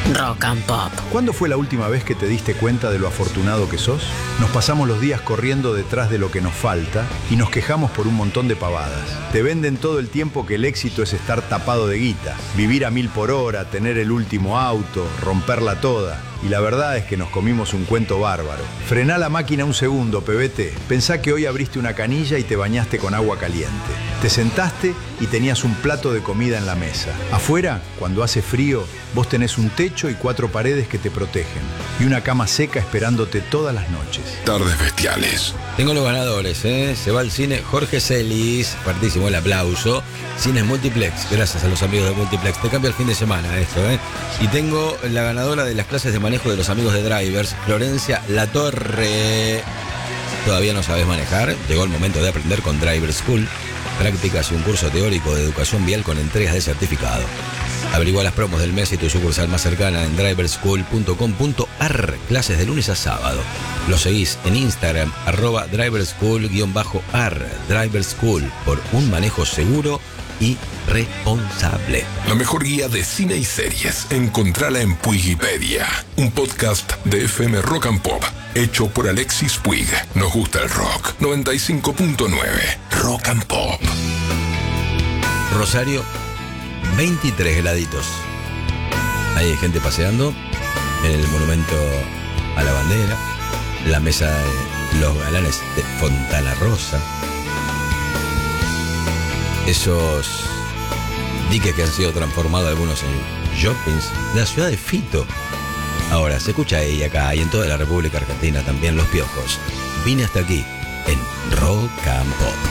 Rock and Pop. ¿Cuándo fue la última vez que te diste cuenta de lo afortunado que sos? Nos pasamos los días corriendo detrás de lo que nos falta y nos quejamos por un montón de pavadas. Te venden todo el tiempo que el éxito es estar tapado de guita, vivir a 1000 por hora, tener el último auto, romperla toda. Y la verdad es que nos comimos un cuento bárbaro. Frená la máquina un segundo, pebete. Pensá que hoy abriste una canilla y te bañaste con agua caliente. Te sentaste y tenías un plato de comida en la mesa. Afuera, cuando hace frío, vos tenés un techo y 4 paredes que te protegen. Y una cama seca esperándote todas las noches. Tardes bestiales. Tengo los ganadores, ¿eh? Se va al cine Jorge Celis, fuertísimo el aplauso. Cines Multiplex, gracias a los amigos de Multiplex. Te cambia el fin de semana esto, ¿eh? Y tengo la ganadora de las clases de manejo de los amigos de Drivers, Florencia Latorre. ¿Todavía no sabes manejar? Llegó el momento de aprender con Driver School. Prácticas y un curso teórico de educación vial con entregas de certificado. Averigua las promos del mes y tu sucursal más cercana en driverschool.com.ar. Clases de lunes a sábado. Lo seguís en Instagram, @driverschool_ar. Driver School, por un manejo seguro y responsable. La mejor guía de cine y series. Encontrala en Puigipedia, un podcast de FM Rock and Pop, hecho por Alexis Puig. Nos gusta el rock. 95.9 Rock and Pop. Rosario, 23 graditos. Ahí hay gente paseando en el monumento a la bandera, la mesa de los galanes de Fontana Rosa. Esos diques que han sido transformados algunos en shoppings. La ciudad de Fito. Ahora se escucha ahí, acá y en toda la República Argentina también Los Piojos. Vine hasta aquí en Rock and Pop.